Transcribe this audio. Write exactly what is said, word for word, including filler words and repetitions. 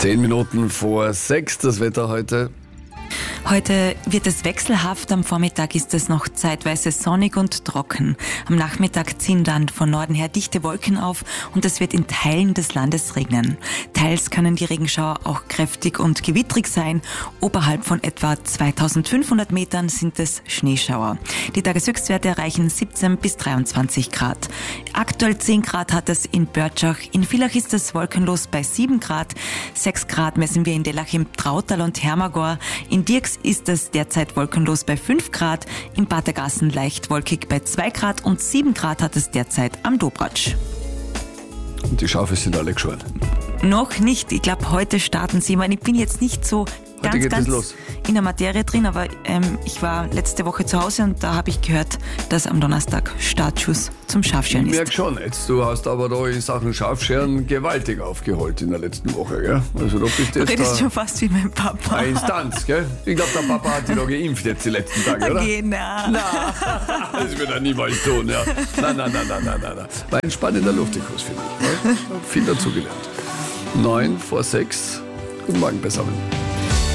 Zehn Minuten vor sechs, das Wetter heute. Heute wird es wechselhaft, am Vormittag ist es noch zeitweise sonnig und trocken. Am Nachmittag ziehen dann von Norden her dichte Wolken auf und es wird in Teilen des Landes regnen. Teils können die Regenschauer auch kräftig und gewittrig sein. Oberhalb von etwa zweitausendfünfhundert Metern sind es Schneeschauer. Die Tageshöchstwerte erreichen siebzehn bis dreiundzwanzig Grad. Aktuell zehn Grad hat es in Börtschach. In Villach ist es wolkenlos bei sieben Grad. sechs Grad messen wir in Dellach im Trautal und Hermagor. In Dirks ist es derzeit wolkenlos bei fünf Grad, im Patergassen leicht wolkig bei zwei Grad und sieben Grad hat es derzeit am Dobratsch. Und die Schafe sind alle geschoren. Noch nicht, ich glaube heute starten sie. Ich meine, ich bin jetzt nicht so Heute ganz, geht ganz es los. in der Materie drin, aber ähm, ich war letzte Woche zu Hause und da habe ich gehört, dass am Donnerstag Startschuss zum Schafscheren Ich ist. merke schon jetzt, du hast aber da in Sachen Schafscheren gewaltig aufgeholt in der letzten Woche, gell? Also du bist Du jetzt redest da schon fast wie mein Papa. eine Instanz, gell? Ich glaube, der Papa hat dich noch geimpft jetzt die letzten Tage, oder? Genau. Das wird er niemals tun, ja. Nein, nein, nein, nein, nein, nein, nein. War ein spannender Luftikus, finde ich. Ja? Viel dazugelernt. Neun vor sechs. Guten Morgen beisammen.